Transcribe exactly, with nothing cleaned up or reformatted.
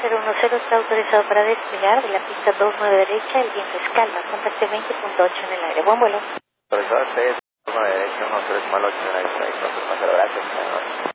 cero uno cero está autorizado para despegar de la pista dos nueve derecha, el viento es calma, contacte veinte punto ocho en el aire. Buen vuelo. Autorizado seis, uno derecha, uno tres, malo, ocho en el aire, seis, gracias.